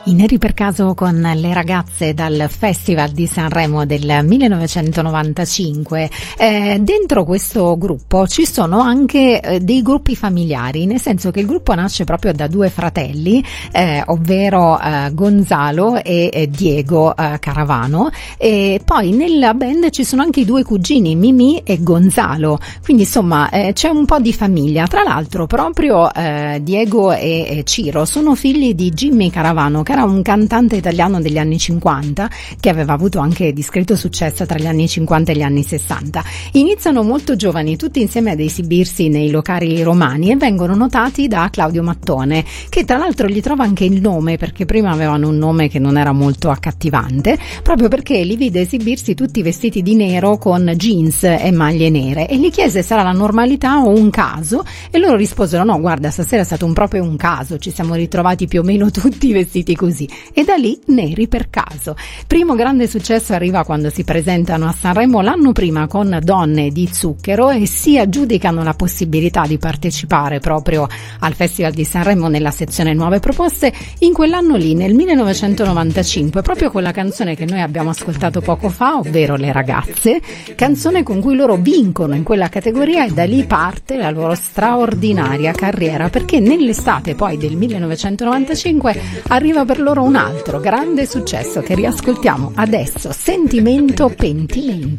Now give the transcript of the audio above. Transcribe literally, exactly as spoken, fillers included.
I Neri per caso con le ragazze dal Festival di Sanremo del millenovecentonovantacinque. Eh, dentro questo gruppo ci sono anche eh, dei gruppi familiari, nel senso che il gruppo nasce proprio da due fratelli, eh, ovvero eh, Gonzalo e eh, Diego eh, Caravano, e poi nella band ci sono anche i due cugini Mimì e Gonzalo, quindi insomma eh, c'è un po' di famiglia. Tra l'altro proprio eh, Diego e, e Ciro sono figli di Jimmy Caravano, che era un cantante italiano degli anni cinquanta che aveva avuto anche discreto successo tra gli anni cinquanta e gli anni sessanta. Iniziano molto giovani tutti insieme ad esibirsi nei locali romani e vengono notati da Claudio Mattone, che tra l'altro gli trova anche il nome, perché prima avevano un nome che non era molto accattivante, proprio perché li vide esibirsi tutti vestiti di nero con jeans e maglie nere, e gli chiese sarà la normalità o un caso, e loro risposero no, guarda, stasera è stato un, proprio un caso, ci siamo ritrovati più o meno tutti vestiti così, e da lì Neri per caso. Primo grande successo arriva quando si presentano a Sanremo l'anno prima con Donne di Zucchero e si aggiudicano la possibilità di partecipare proprio al Festival di Sanremo nella sezione Nuove Proposte. In quell'anno lì, nel millenovecentonovantacinque, proprio con la canzone che noi abbiamo ascoltato poco fa, ovvero Le Ragazze, canzone con cui loro vincono in quella categoria, e da lì parte la loro straordinaria carriera, perché nell'estate poi del millenovecentonovantacinque arriva per loro un altro grande successo che riascoltiamo adesso, Sentimento Pentimento.